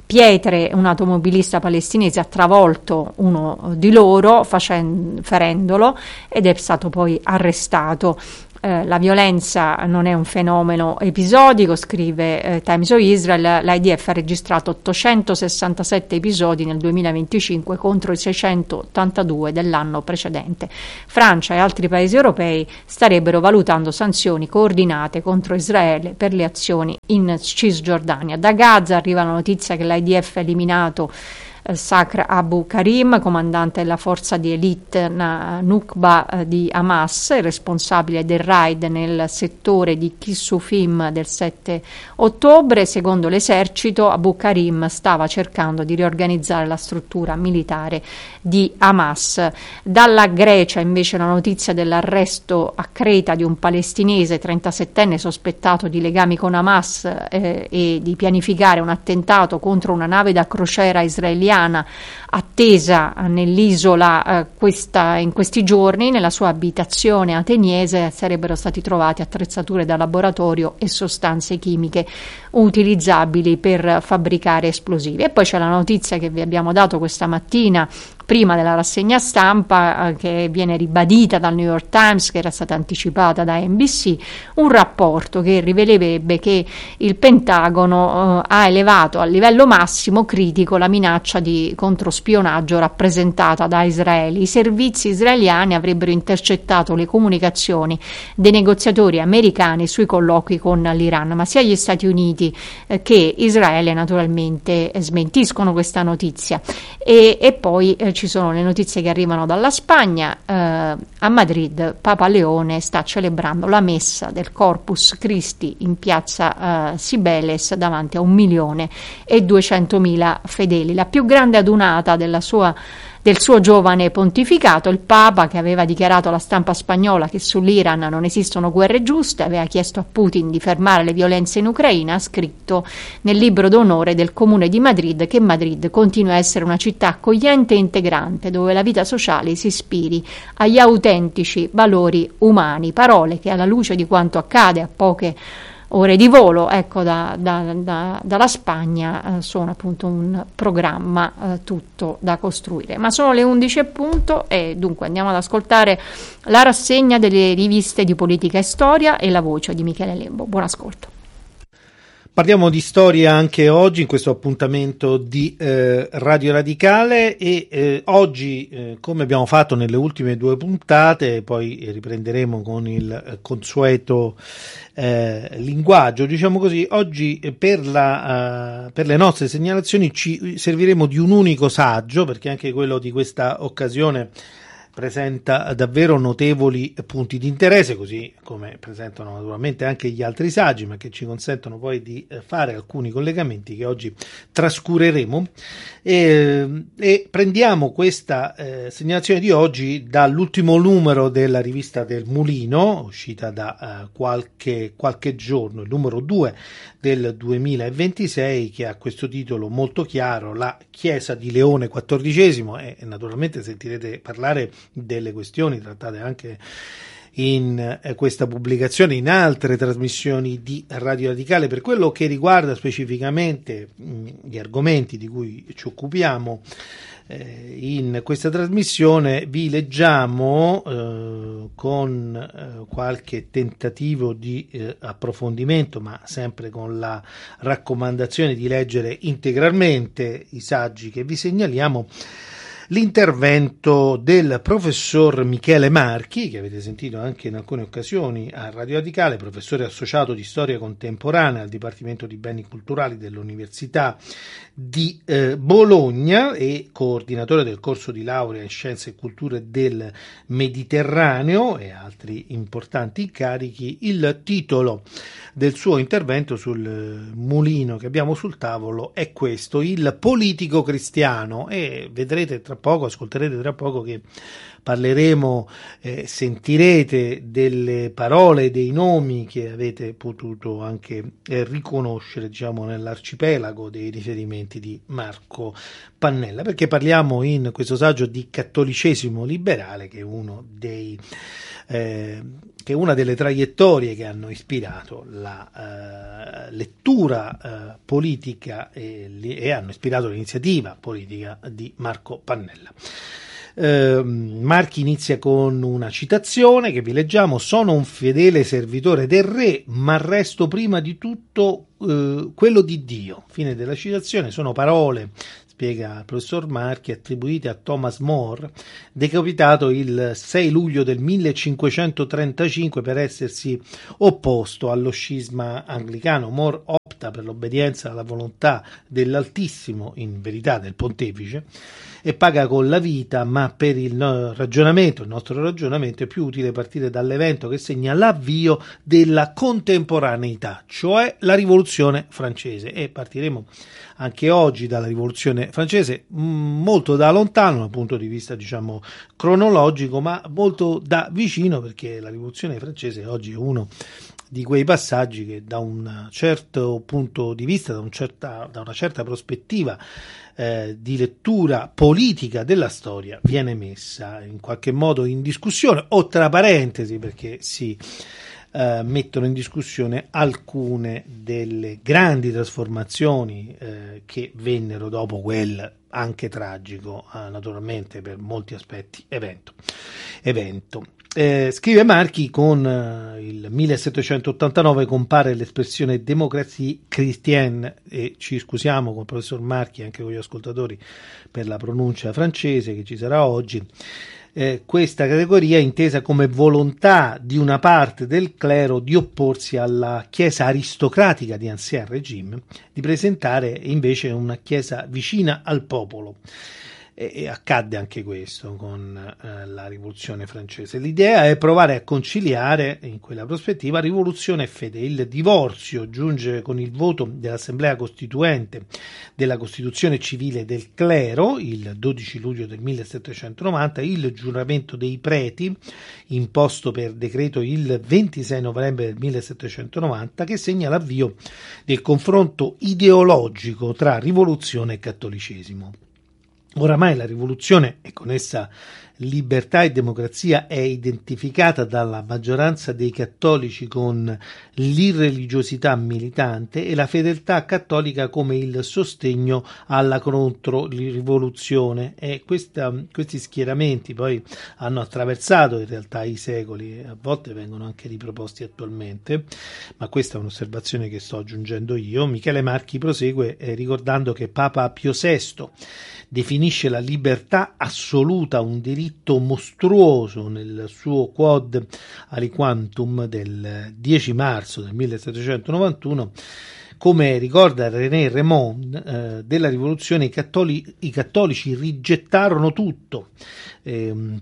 pietre, un automobilista palestinese ha travolto uno di loro facendo, ferendolo, ed è stato poi arrestato. Eh, la violenza non è un fenomeno episodico, scrive eh, Times of Israel. L'I D F ha registrato ottocentosessantasette episodi nel duemilaventicinque contro i seicentottantadue dell'anno precedente. Francia e altri paesi europei starebbero valutando sanzioni coordinate contro Israele per le azioni in Cisgiordania. Da Gaza arriva la notizia che l'I D F ha eliminato Sakr Abu Karim, comandante della forza di elite Nukba eh, di Hamas, responsabile del raid nel settore di Kissufim del sette ottobre. Secondo l'esercito, Abu Karim stava cercando di riorganizzare la struttura militare di Hamas. Dalla Grecia invece la notizia dell'arresto a Creta di un palestinese trentasettenne sospettato di legami con Hamas eh, e di pianificare un attentato contro una nave da crociera israeliana attesa nell'isola eh, questa, in questi giorni. Nella sua abitazione ateniese sarebbero stati trovati attrezzature da laboratorio e sostanze chimiche utilizzabili per fabbricare esplosivi. E poi c'è la notizia che vi abbiamo dato questa mattina prima della rassegna stampa, eh, che viene ribadita dal New York Times, che era stata anticipata da N B C, un rapporto che rivelerebbe che il Pentagono eh, ha elevato a livello massimo critico la minaccia di controspionaggio rappresentata da Israele. I servizi israeliani avrebbero intercettato le comunicazioni dei negoziatori americani sui colloqui con l'Iran, ma sia gli Stati Uniti eh, che Israele naturalmente eh, smentiscono questa notizia. E, e poi eh, ci sono le notizie che arrivano dalla Spagna. Eh, a Madrid Papa Leone sta celebrando la messa del Corpus Christi in piazza eh, Cibeles davanti a un milione e duecentomila fedeli, la più grande adunata della sua del suo giovane pontificato. Il Papa, che aveva dichiarato alla stampa spagnola che sull'Iran non esistono guerre giuste, aveva chiesto a Putin di fermare le violenze in Ucraina, ha scritto nel libro d'onore del Comune di Madrid che Madrid continua a essere una città accogliente e integrante, dove la vita sociale si ispiri agli autentici valori umani. Parole che, alla luce di quanto accade a poche ore di volo, ecco, da, da, da, dalla Spagna, eh, sono appunto un programma eh, tutto da costruire. Ma sono le undici e punto, e dunque andiamo ad ascoltare la rassegna delle riviste di politica e storia e la voce di Michele Lembo. Buon ascolto. Parliamo di storia anche oggi in questo appuntamento di eh, Radio Radicale e eh, oggi, eh, come abbiamo fatto nelle ultime due puntate, poi riprenderemo con il eh, consueto eh, linguaggio, diciamo così, oggi eh, per, la, uh, per le nostre segnalazioni ci serviremo di un unico saggio, perché anche quello di questa occasione presenta davvero notevoli punti di interesse, così come presentano naturalmente anche gli altri saggi, ma che ci consentono poi di fare alcuni collegamenti che oggi trascureremo. E, e prendiamo questa eh, segnalazione di oggi dall'ultimo numero della rivista del Mulino, uscita da uh, qualche, qualche giorno, il numero due del duemilaventisei, che ha questo titolo molto chiaro: La Chiesa di Leone quattordicesimo, e, e naturalmente sentirete parlare delle questioni trattate anche in eh, questa pubblicazione, in altre trasmissioni di Radio Radicale. Per quello che riguarda specificamente mh, gli argomenti di cui ci occupiamo eh, in questa trasmissione, vi leggiamo eh, con eh, qualche tentativo di eh, approfondimento, ma sempre con la raccomandazione di leggere integralmente i saggi che vi segnaliamo, l'intervento del professor Michele Marchi, che avete sentito anche in alcune occasioni a Radio Radicale, professore associato di storia contemporanea al Dipartimento di Beni Culturali dell'Università di eh, Bologna e coordinatore del corso di laurea in Scienze e Culture del Mediterraneo e altri importanti incarichi. Il titolo del suo intervento sul mulino che abbiamo sul tavolo è questo: il politico cristiano, e vedrete tra poco, ascolterete tra poco che parleremo, eh, sentirete delle parole, dei nomi che avete potuto anche eh, riconoscere, diciamo, nell'arcipelago dei riferimenti di Marco Pannella, perché parliamo in questo saggio di cattolicesimo liberale, che è uno dei eh, che è una delle traiettorie che hanno ispirato la eh, lettura lettura eh, politica e, e hanno ispirato l'iniziativa politica di Marco Pannella. Eh, Marchi inizia con una citazione che vi leggiamo: sono un fedele servitore del re, ma resto prima di tutto eh, quello di Dio. Fine della citazione. Sono parole, spiega il professor Marchi, attribuite a Thomas More, decapitato il sei luglio del millecinquecentotrentacinque per essersi opposto allo scisma anglicano. More opta per l'obbedienza alla volontà dell'Altissimo, in verità del pontefice, e paga con la vita, ma per il ragionamento, il nostro ragionamento, è più utile partire dall'evento che segna l'avvio della contemporaneità, cioè la rivoluzione francese, e partiremo anche oggi dalla rivoluzione francese, molto da lontano dal punto di vista, diciamo, cronologico, ma molto da vicino, perché la rivoluzione francese oggi è uno di quei passaggi che da un certo punto di vista, da, un certa, da una certa prospettiva eh, di lettura politica della storia, viene messa in qualche modo in discussione, o tra parentesi, perché si eh, mettono in discussione alcune delle grandi trasformazioni eh, che vennero dopo quel anche tragico, eh, naturalmente per molti aspetti, evento. evento. Eh, scrive Marchi, con eh, il millesettecentottantanove compare l'espressione démocratie chrétienne, e ci scusiamo con il professor Marchi e anche con gli ascoltatori per la pronuncia francese che ci sarà oggi. Eh, questa categoria è intesa come volontà di una parte del clero di opporsi alla chiesa aristocratica di Ancien Régime, di presentare invece una chiesa vicina al popolo. E accadde anche questo con eh, la rivoluzione francese. L'idea è provare a conciliare in quella prospettiva rivoluzione e fede. Il divorzio giunge con il voto dell'Assemblea Costituente della Costituzione Civile del Clero il dodici luglio del millesettecentonovanta, il giuramento dei preti imposto per decreto il ventisei novembre del millesettecentonovanta, che segna l'avvio del confronto ideologico tra rivoluzione e cattolicesimo. Oramai la rivoluzione, e con essa libertà e democrazia, è identificata dalla maggioranza dei cattolici con l'irreligiosità militante e la fedeltà cattolica come il sostegno alla controrivoluzione, e questa, questi schieramenti poi hanno attraversato in realtà i secoli e a volte vengono anche riproposti attualmente, ma questa è un'osservazione che sto aggiungendo io. Michele Marchi prosegue eh, ricordando che Papa Pio sesto definisce la libertà assoluta un diritto mostruoso nel suo Quod aliquantum del dieci marzo del millesettecentonovantuno. Come ricorda René Raymond, eh, della rivoluzione i, cattoli- i cattolici rigettarono tutto. Eh,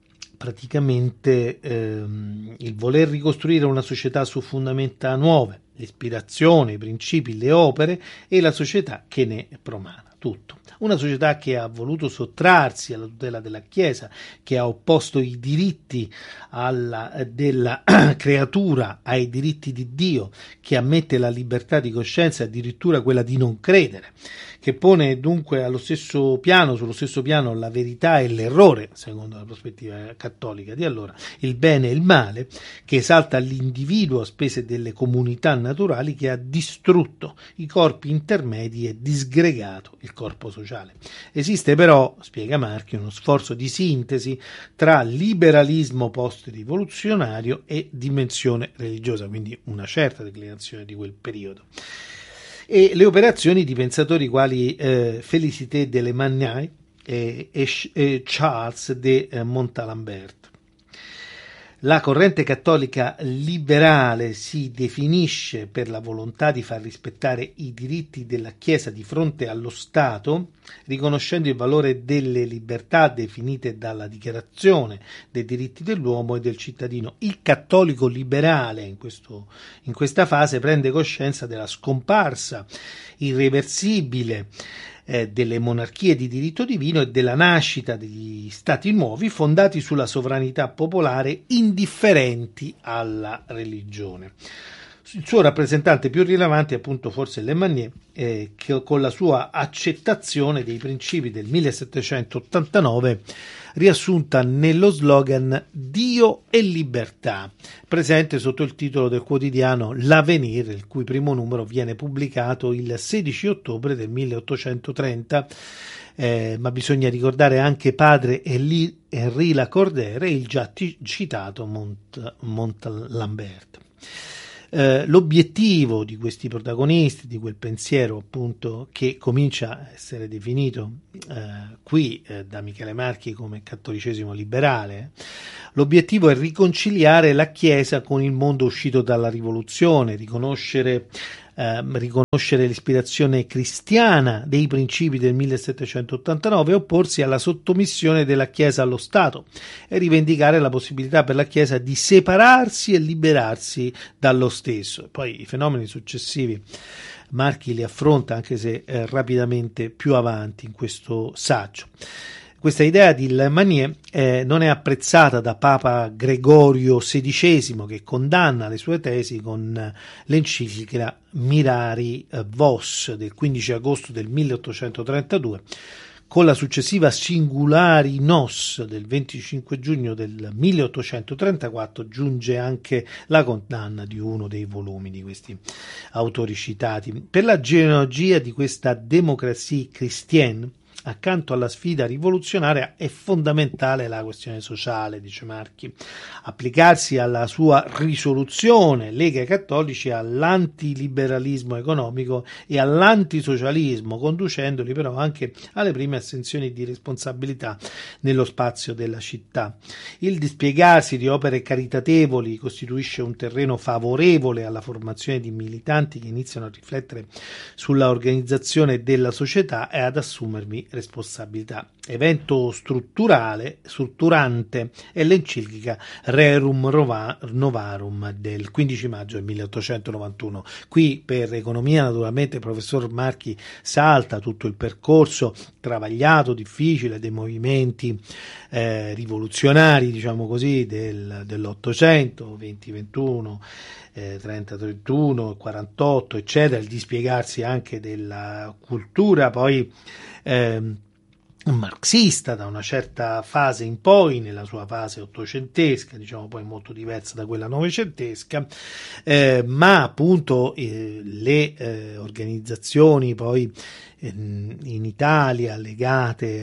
praticamente ehm, il voler ricostruire una società su fondamenta nuove, l'ispirazione, i principi, le opere e la società che ne promana. Tutto. Una società che ha voluto sottrarsi alla tutela della Chiesa, che ha opposto i diritti alla, della creatura ai diritti di Dio, che ammette la libertà di coscienza e addirittura quella di non credere, che pone dunque allo stesso piano, sullo stesso piano la verità e l'errore, secondo la prospettiva cattolica di allora, il bene e il male, che esalta l'individuo a spese delle comunità naturali, che ha distrutto i corpi intermedi e disgregato il corpo sociale. Esiste però, spiega Marchi, uno sforzo di sintesi tra liberalismo post-rivoluzionario e dimensione religiosa, quindi una certa declinazione di quel periodo. E le operazioni di pensatori quali eh, Félicité de Lemagnae e, e, e Charles de Montalembert. La corrente cattolica liberale si definisce per la volontà di far rispettare i diritti della Chiesa di fronte allo Stato, riconoscendo il valore delle libertà definite dalla Dichiarazione dei diritti dell'uomo e del cittadino. Il cattolico liberale in, questo, in questa fase prende coscienza della scomparsa irreversibile Eh, delle monarchie di diritto divino e della nascita degli stati nuovi fondati sulla sovranità popolare, indifferenti alla religione. Il suo rappresentante più rilevante è appunto forse Le Manier, eh, che con la sua accettazione dei principi del millesettecentottantanove riassunta nello slogan Dio e libertà, presente sotto il titolo del quotidiano L'Avenir, il cui primo numero viene pubblicato il sedici ottobre del milleottocentotrenta. Eh, ma bisogna ricordare anche padre Henri Lacordaire e il già t- citato Mont, Montalembert. Eh, l'obiettivo di questi protagonisti, di quel pensiero appunto che comincia a essere definito eh, qui eh, da Michele Marchi come cattolicesimo liberale, l'obiettivo è riconciliare la Chiesa con il mondo uscito dalla rivoluzione, riconoscere Eh, riconoscere l'ispirazione cristiana dei principi del millesettecentottantanove e opporsi alla sottomissione della Chiesa allo Stato e rivendicare la possibilità per la Chiesa di separarsi e liberarsi dallo stesso. Poi i fenomeni successivi Marchi li affronta, anche se eh, rapidamente più avanti in questo saggio. Questa idea di Le Manier eh, non è apprezzata da Papa Gregorio sedicesimo, che condanna le sue tesi con l'enciclica Mirari Vos del quindici agosto del milleottocentotrentadue. Con la successiva Singulari Nos del venticinque giugno del milleottocentotrentaquattro giunge anche la condanna di uno dei volumi di questi autori citati. Per la genealogia di questa démocratie chrétienne, accanto alla sfida rivoluzionaria, è fondamentale la questione sociale, dice Marchi. Applicarsi alla sua risoluzione lega i cattolici all'antiliberalismo economico e all'antisocialismo, conducendoli però anche alle prime assunzioni di responsabilità nello spazio della città. Il dispiegarsi di opere caritatevoli costituisce un terreno favorevole alla formazione di militanti che iniziano a riflettere sulla organizzazione della società e ad assumervi responsabilità. Evento strutturale, strutturante è l'enciclica Rerum Novarum del quindici maggio del milleottocentonovantuno. Qui per economia naturalmente il professor Marchi salta tutto il percorso travagliato, difficile dei movimenti eh, rivoluzionari, diciamo così, del, dell'Ottocento, venti ventuno, eh, trenta trentuno, quarantotto, eccetera, il dispiegarsi anche della cultura poi eh, marxista da una certa fase in poi, nella sua fase ottocentesca, diciamo poi molto diversa da quella novecentesca, eh, ma appunto eh, le eh, organizzazioni poi eh, in Italia legate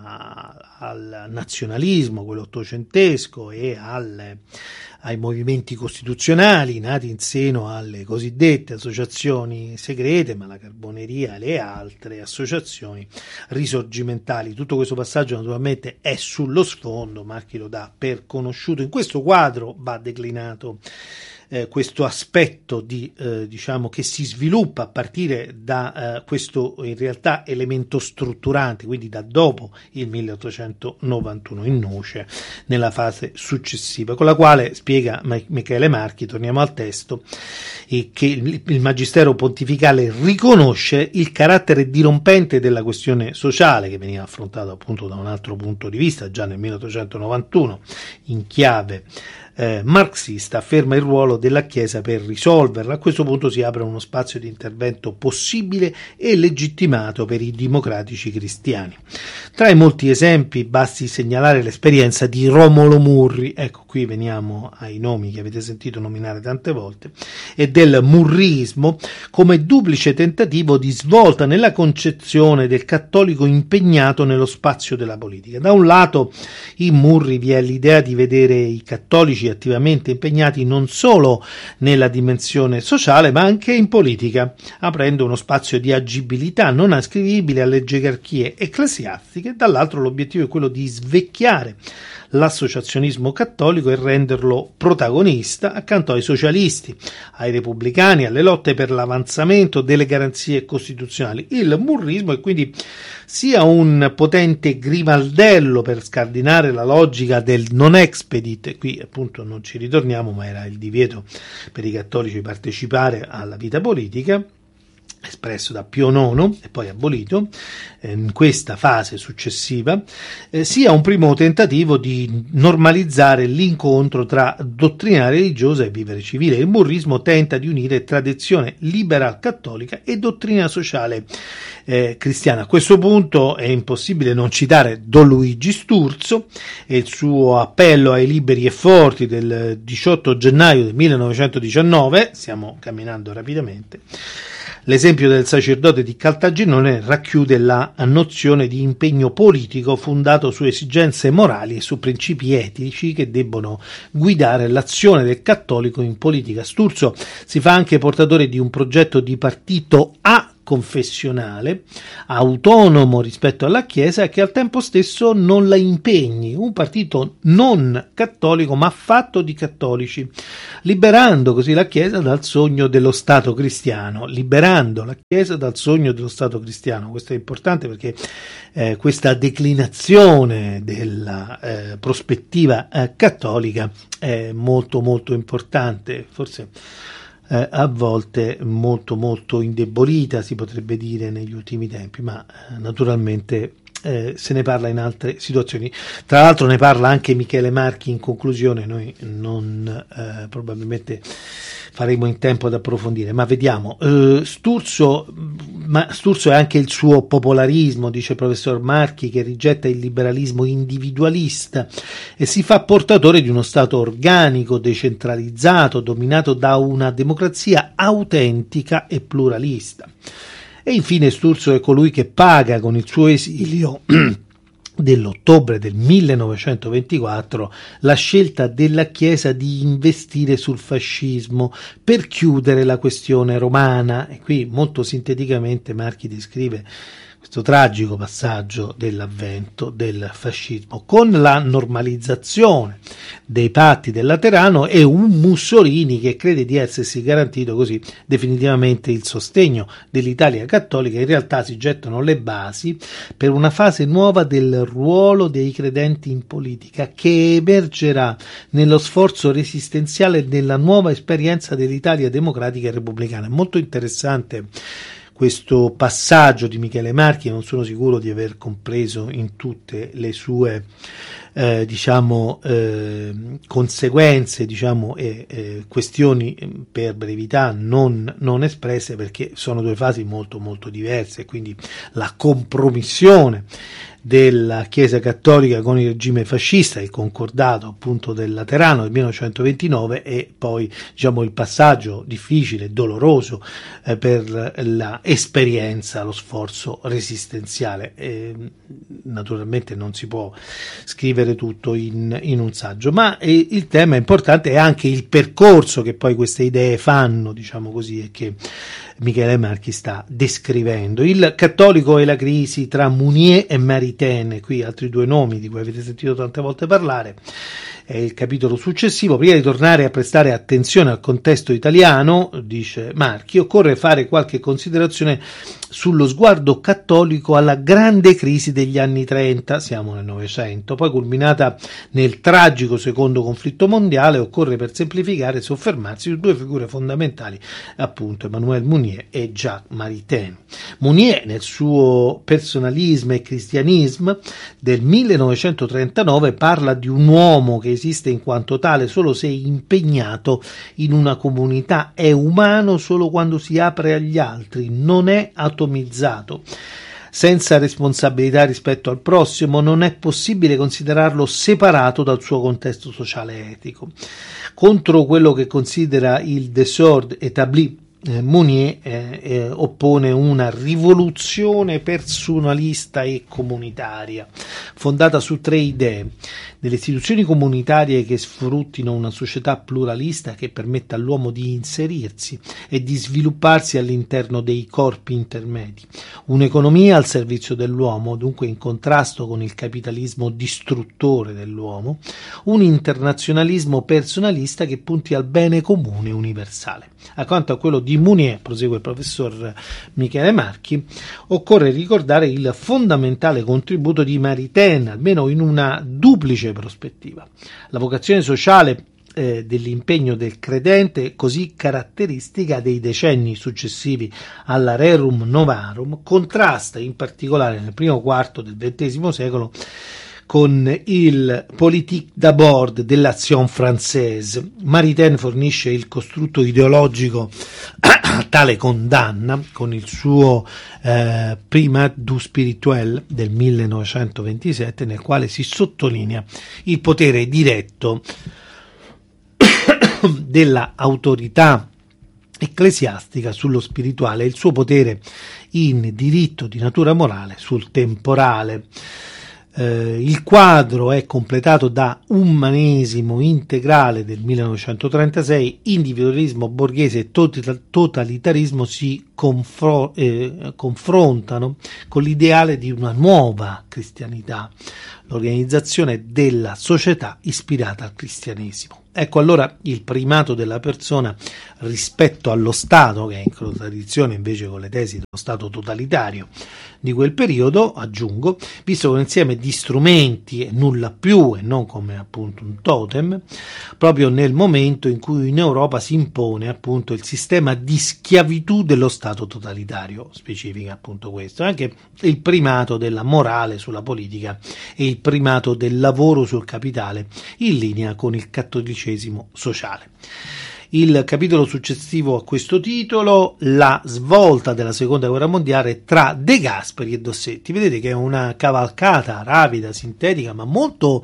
a, al nazionalismo, quello ottocentesco, e al ai movimenti costituzionali nati in seno alle cosiddette associazioni segrete, ma la Carboneria e le altre associazioni risorgimentali. Tutto questo passaggio naturalmente è sullo sfondo, Marchi lo dà per conosciuto. In questo quadro va declinato eh, questo aspetto di eh, diciamo che si sviluppa a partire da eh, questo in realtà elemento strutturante, quindi da dopo il milleottocentonovantuno in nuce, nella fase successiva, con la quale spiega Michele Marchi, torniamo al testo, e che il Magistero pontificale riconosce il carattere dirompente della questione sociale, che veniva affrontato appunto da un altro punto di vista già nel milleottocentonovantuno in chiave Eh, marxista, afferma il ruolo della Chiesa per risolverla. A questo punto si apre uno spazio di intervento possibile e legittimato per i democratici cristiani. Tra i molti esempi basti segnalare l'esperienza di Romolo Murri, ecco qui veniamo ai nomi che avete sentito nominare tante volte, e del murrismo come duplice tentativo di svolta nella concezione del cattolico impegnato nello spazio della politica. Da un lato in Murri vi è l'idea di vedere i cattolici attivamente impegnati non solo nella dimensione sociale ma anche in politica, aprendo uno spazio di agibilità non ascrivibile alle gerarchie ecclesiastiche. Dall'altro l'obiettivo è quello di svecchiare l'associazionismo cattolico e renderlo protagonista accanto ai socialisti, ai repubblicani, alle lotte per l'avanzamento delle garanzie costituzionali. Il murrismo è quindi sia un potente grimaldello per scardinare la logica del non expedit, qui appunto non ci ritorniamo, ma era il divieto per i cattolici partecipare alla vita politica, espresso da Pio nono e poi abolito eh, in questa fase successiva, eh, sia un primo tentativo di normalizzare l'incontro tra dottrina religiosa e vivere civile. Il murrismo tenta di unire tradizione liberal cattolica e dottrina sociale eh, cristiana. A questo punto è impossibile non citare Don Luigi Sturzo e il suo appello ai liberi e forti del diciotto gennaio del millenovecentodiciannove. Stiamo camminando rapidamente. L'esempio del sacerdote di Caltagirone racchiude la nozione di impegno politico fondato su esigenze morali e su principi etici che debbono guidare l'azione del cattolico in politica. Sturzo si fa anche portatore di un progetto di partito a confessionale, autonomo rispetto alla Chiesa, che al tempo stesso non la impegni, un partito non cattolico ma fatto di cattolici, liberando così la Chiesa dal sogno dello Stato cristiano, liberando la Chiesa dal sogno dello Stato cristiano. Questo è importante perché eh, questa declinazione della eh, prospettiva eh, cattolica è molto molto importante, forse Eh, a volte molto molto indebolita, si potrebbe dire, negli ultimi tempi, ma eh, naturalmente eh, se ne parla in altre situazioni. Tra l'altro ne parla anche Michele Marchi in conclusione, noi non eh, probabilmente faremo in tempo ad approfondire, ma vediamo. eh, Sturzo, ma Sturzo è anche il suo popolarismo, dice il professor Marchi, che rigetta il liberalismo individualista e si fa portatore di uno Stato organico, decentralizzato, dominato da una democrazia autentica e pluralista. E infine Sturzo è colui che paga con il suo esilio dell'ottobre del millenovecentoventiquattro la scelta della Chiesa di investire sul fascismo per chiudere la questione romana. E qui molto sinteticamente Marchi descrive questo tragico passaggio dell'avvento del fascismo con la normalizzazione dei patti del Laterano e un Mussolini che crede di essersi garantito così definitivamente il sostegno dell'Italia cattolica. In realtà si gettano le basi per una fase nuova del ruolo dei credenti in politica che emergerà nello sforzo resistenziale e nella nuova esperienza dell'Italia democratica e repubblicana. È molto interessante questo passaggio di Michele Marchi, non sono sicuro di aver compreso in tutte le sue eh, diciamo eh, conseguenze, diciamo e eh, questioni per brevità non, non espresse, perché sono due fasi molto molto diverse, quindi la compromissione della Chiesa cattolica con il regime fascista, il concordato appunto del Laterano del millenovecentoventinove, e poi diciamo il passaggio difficile, doloroso eh, per la esperienza, lo sforzo resistenziale. E, naturalmente non si può scrivere tutto in, in un saggio, ma eh, il tema importante è anche il percorso che poi queste idee fanno, diciamo così, e che Michele Marchi sta descrivendo. Il cattolico e la crisi tra Mounier e Maritain, qui altri due nomi di cui avete sentito tante volte parlare, è il capitolo successivo. Prima di tornare a prestare attenzione al contesto italiano, dice Marchi, occorre fare qualche considerazione sullo sguardo cattolico alla grande crisi degli anni trenta, siamo nel Novecento, poi culminata nel tragico secondo conflitto mondiale. Occorre, per semplificare, soffermarsi su due figure fondamentali, appunto Emmanuel Mounier e Jacques Maritain. Mounier, nel suo Personalisme e Cristianisme del millenovecentotrentanove, parla di un uomo che esiste in quanto tale solo se è impegnato in una comunità, è umano solo quando si apre agli altri, non è atomizzato. Senza responsabilità rispetto al prossimo non è possibile considerarlo separato dal suo contesto sociale etico. Contro quello che considera il désordre établi, Eh, Mounier eh, eh, oppone una rivoluzione personalista e comunitaria fondata su tre idee: delle istituzioni comunitarie che sfruttino una società pluralista che permetta all'uomo di inserirsi e di svilupparsi all'interno dei corpi intermedi, un'economia al servizio dell'uomo, dunque in contrasto con il capitalismo distruttore dell'uomo, un internazionalismo personalista che punti al bene comune universale. Accanto a quello di Mounier, prosegue il professor Michele Marchi, occorre ricordare il fondamentale contributo di Maritain, almeno in una duplice prospettiva. La vocazione sociale eh, dell'impegno del credente, così caratteristica dei decenni successivi alla Rerum Novarum, contrasta in particolare nel primo quarto del ventesimo secolo con il politique d'abord dell'Action française. Maritain fornisce il costrutto ideologico a tale condanna con il suo eh, Primat du spirituel del millenovecentoventisette, nel quale si sottolinea il potere diretto della autorità ecclesiastica sullo spirituale e il suo potere in diritto di natura morale sul temporale. Eh, il quadro è completato da Umanesimo integrale del millenovecentotrentasei, individualismo borghese e totalitarismo si confro- eh, confrontano con l'ideale di una nuova cristianità, l'organizzazione della società ispirata al cristianesimo. Ecco allora il primato della persona rispetto allo Stato, che è in contraddizione invece con le tesi dello Stato totalitario di quel periodo, aggiungo, visto un insieme di strumenti e nulla più, e non come appunto un totem, proprio nel momento in cui in Europa si impone appunto il sistema di schiavitù dello Stato totalitario, specifica appunto questo, anche il primato della morale sulla politica e il primato del lavoro sul capitale, in linea con il cattolicesimo sociale. Il capitolo successivo a questo titolo, la svolta della seconda guerra mondiale tra De Gasperi e Dossetti. Vedete che è una cavalcata rapida, sintetica, ma molto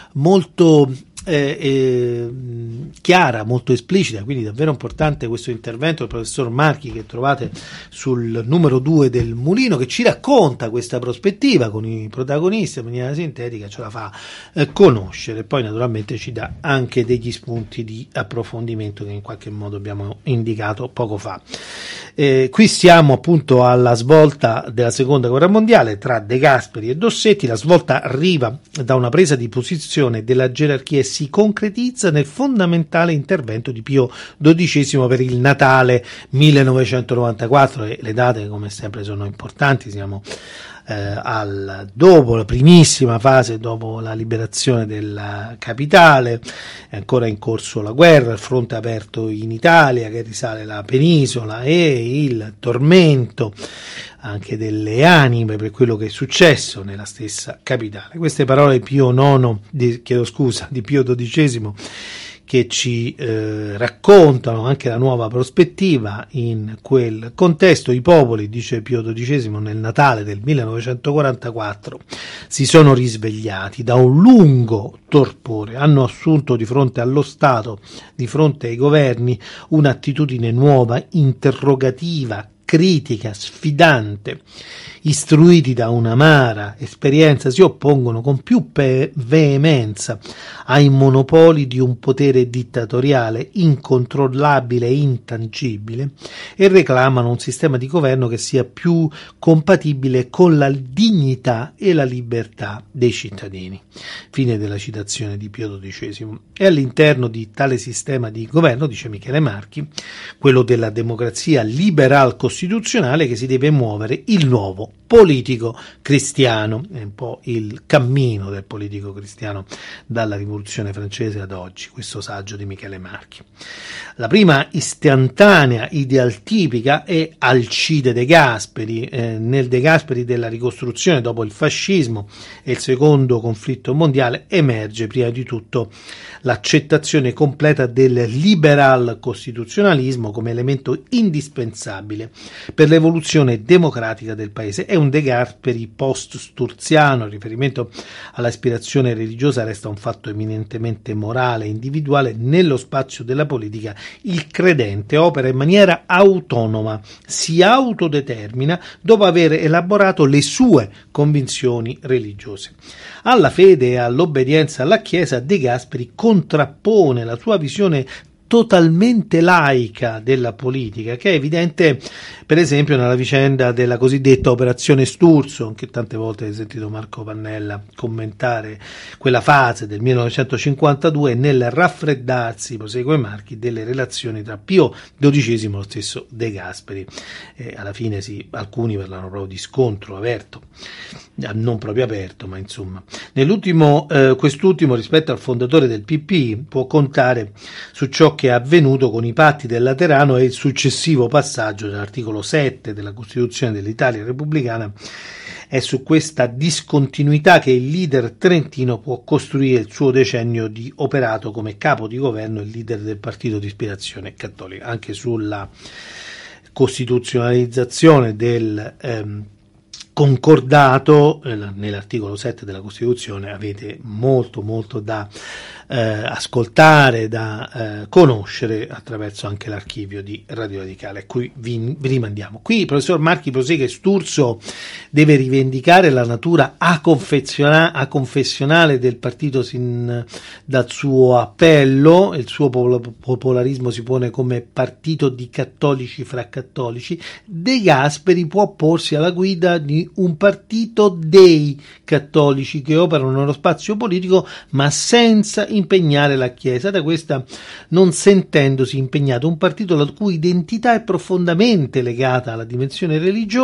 molto eh, eh, chiara, molto esplicita, quindi davvero importante questo intervento del professor Marchi che trovate sul numero due del Mulino, che ci racconta questa prospettiva con i protagonisti in maniera sintetica, ce la fa eh, conoscere, poi naturalmente ci dà anche degli spunti di approfondimento che in qualche modo abbiamo indicato poco fa. Eh, qui siamo appunto alla svolta della seconda guerra mondiale tra De Gasperi e Dossetti. La svolta arriva da una presa di posizione della gerarchia e si concretizza nel fondamentale intervento di Pio dodicesimo per il Natale millenovecentonovantaquattro, e le date come sempre sono importanti, siamo eh, al, dopo la primissima fase, dopo la liberazione della capitale, è ancora in corso la guerra, il fronte aperto in Italia che risale la penisola e il tormento anche delle anime per quello che è successo nella stessa capitale. Queste parole di Pio nono, di, chiedo scusa, di Pio dodicesimo, che ci eh, raccontano anche la nuova prospettiva in quel contesto. I popoli, dice Pio dodicesimo, nel Natale del millenovecentoquarantaquattro si sono risvegliati da un lungo torpore, hanno assunto di fronte allo Stato, di fronte ai governi, un'attitudine nuova, interrogativa, critica, sfidante. Istruiti da un'amara esperienza, si oppongono con più pe- veemenza ai monopoli di un potere dittatoriale incontrollabile e intangibile e reclamano un sistema di governo che sia più compatibile con la dignità e la libertà dei cittadini. Fine della citazione di Pio dodicesimo. E all'interno di tale sistema di governo, dice Michele Marchi, quello della democrazia liberal costituzionale, che si deve muovere il nuovo politico cristiano. È un po' il cammino del politico cristiano dalla rivoluzione francese ad oggi, questo saggio di Michele Marchi. La prima istantanea idealtipica è Alcide De Gasperi, eh, nel De Gasperi della ricostruzione dopo il fascismo e il secondo conflitto mondiale emerge prima di tutto l'accettazione completa del liberal costituzionalismo come elemento indispensabile per l'evoluzione democratica del paese. È un De Gasperi post-sturziano, il riferimento all'aspirazione religiosa resta un fatto eminentemente morale e individuale. Nello spazio della politica il credente opera in maniera autonoma, si autodetermina dopo aver elaborato le sue convinzioni religiose. Alla fede e all'obbedienza alla Chiesa De Gasperi contrappone la sua visione totalmente laica della politica, che è evidente per esempio nella vicenda della cosiddetta operazione Sturzo, che tante volte hai sentito Marco Pannella commentare quella fase del millenovecentocinquantadue, nel raffreddarsi, prosegue Marchi, delle relazioni tra Pio dodicesimo e lo stesso De Gasperi. Eh, alla fine sì, alcuni parlano proprio di scontro aperto, non proprio aperto, ma insomma. Nell'ultimo, eh, quest'ultimo rispetto al fondatore del P P può contare su ciò che è avvenuto con i patti del Laterano e il successivo passaggio dell'articolo sette della Costituzione dell'Italia Repubblicana. È su questa discontinuità che il leader trentino può costruire il suo decennio di operato come capo di governo e leader del partito di ispirazione cattolica. Anche sulla costituzionalizzazione del ehm, concordato eh, nell'articolo sette della Costituzione avete molto molto da eh, ascoltare, da eh, conoscere attraverso anche l'archivio di Radio Radicale, a cui vi, vi rimandiamo. Qui il professor Marchi prosegue: Sturzo deve rivendicare la natura aconfessiona- aconfessionale del partito sin dal suo appello, il suo popolarismo si pone come partito di cattolici fra cattolici. De Gasperi può porsi alla guida di un partito dei cattolici che operano nello spazio politico ma senza impegnare la Chiesa, da questa non sentendosi impegnato, un partito la cui identità è profondamente legata alla dimensione religiosa